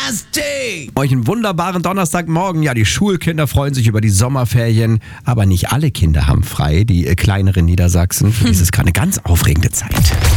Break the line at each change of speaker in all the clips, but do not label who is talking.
Nasty! Euch einen wunderbaren Donnerstagmorgen. Ja, die Schulkinder freuen sich über die Sommerferien, aber nicht alle Kinder haben frei. Die kleineren Niedersachsen. Für die ist es gerade eine ganz aufregende Zeit.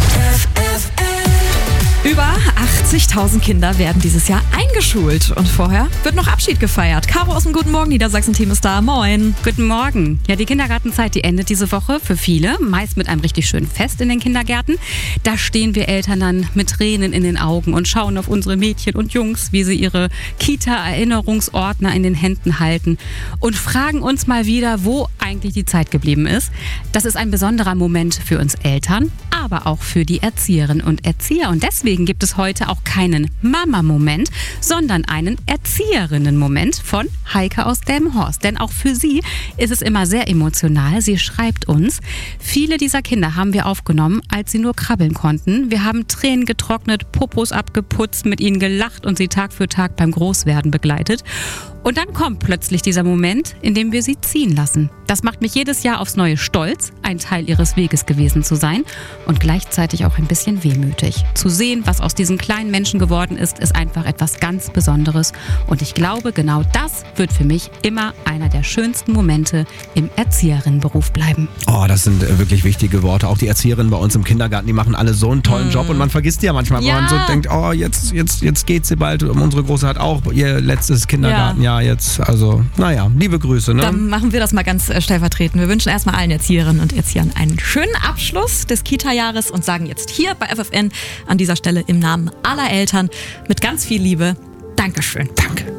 Über 80.000 Kinder werden dieses Jahr eingeschult und vorher wird noch Abschied gefeiert. Caro aus dem Guten Morgen Niedersachsen-Team ist da. Moin.
Guten Morgen. Ja, die Kindergartenzeit, die endet diese Woche für viele, meist mit einem richtig schönen Fest in den Kindergärten. Da stehen wir Eltern dann mit Tränen in den Augen und schauen auf unsere Mädchen und Jungs, wie sie ihre Kita-Erinnerungsordner in den Händen halten und fragen uns mal wieder, wo eigentlich die Zeit geblieben ist. Das ist ein besonderer Moment für uns Eltern, aber auch für die Erzieherinnen und Erzieher. Und deswegen gibt es heute auch keinen Mama-Moment, sondern einen Erzieherinnen-Moment von Heike aus Delmenhorst. Denn auch für sie ist es immer sehr emotional. Sie schreibt uns, viele dieser Kinder haben wir aufgenommen, als sie nur krabbeln konnten. Wir haben Tränen getrocknet, Popos abgeputzt, mit ihnen gelacht und sie Tag für Tag beim Großwerden begleitet. Und dann kommt plötzlich dieser Moment, in dem wir sie ziehen lassen. Das macht mich jedes Jahr aufs Neue stolz, ein Teil ihres Weges gewesen zu sein und gleichzeitig auch ein bisschen wehmütig. Zu sehen, was aus diesen kleinen Menschen geworden ist, ist einfach etwas ganz Besonderes. Und ich glaube, genau das wird für mich immer einer der schönsten Momente im Erzieherinnenberuf bleiben.
Oh, das sind wirklich wichtige Worte. Auch die Erzieherinnen bei uns im Kindergarten, die machen alle so einen tollen Job und man vergisst ja manchmal, wenn man so denkt, oh, jetzt geht sie bald. Unsere Große hat auch ihr letztes Kindergartenjahr jetzt. Also, naja, liebe Grüße. Ne?
Dann machen wir das mal ganz stellvertretend. Wir wünschen erstmal allen Erzieherinnen und Erziehern einen schönen Abschluss des Kita-Jahres und sagen jetzt hier bei FFN an dieser Stelle im Namen aller Eltern mit ganz viel Liebe Dankeschön.
Danke.